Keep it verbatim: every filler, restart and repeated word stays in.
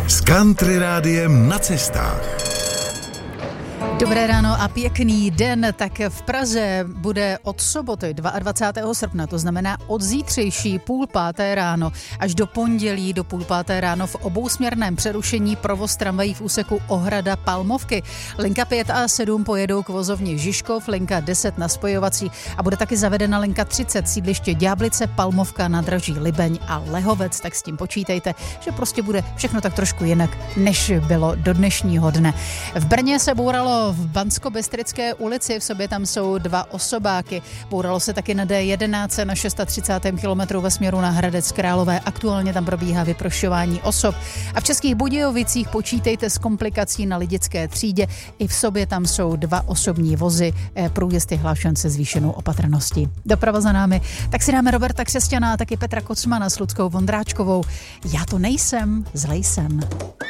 S Country Rádiem na cestách. Dobré ráno a pěkný den. Tak v Praze bude od soboty dvacátého druhého srpna, to znamená od zítřejší půl páté ráno až do pondělí do půl páté ráno v obousměrném přerušení provoz tramvají v úseku Ohrada Palmovky. Linka pět a sedm pojedou k vozovně Žižkov, linka deset na spojovací a bude taky zavedena linka třicet sídliště Ďáblice, Palmovka, Nádraží Libeň a Lehovec. Tak s tím počítejte, že prostě bude všechno tak trošku jinak, než bylo do dnešního dne. V Brně se bouralo v Banskobystrické ulici, v sobě tam jsou dva osobáky. Bouralo se taky na D jedenáct na třicátém šestém kilometru ve směru na Hradec Králové. Aktuálně tam probíhá vyprošťování osob. A v Českých Budějovicích počítejte s komplikací na Lidické třídě. I v sobě tam jsou dva osobní vozy. Průjezd je hlášen se zvýšenou opatrností. Doprava za námi. Tak si dáme Roberta Křesťana a taky Petra Kocmana s Ludskou Vondráčkovou. Já to nejsem, zlej jsem.